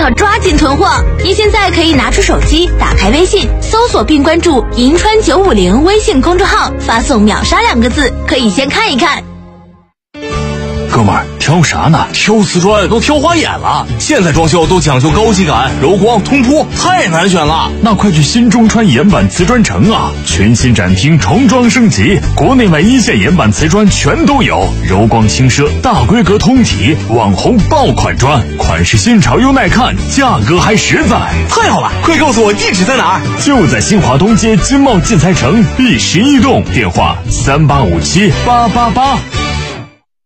要抓紧囤货。您现在可以拿出手机，打开微信，搜索并关注“银川950”微信公众号，发送“秒杀”2个字，可以先看一看。 哥们儿，挑啥呢？ 挑瓷砖都挑花眼了，现在装修都讲究高级感、柔光、通铺，太难选了。 那快去新中川岩板瓷砖城啊！全新展厅重装升级，国内外一线岩板瓷砖全都有，柔光轻奢，大规格通体，网红爆款砖，款式新潮又耐看，价格还实在。 太好了，快告诉我地址在哪儿？ 就在新华东街金茂建材城第11栋，电话38578888。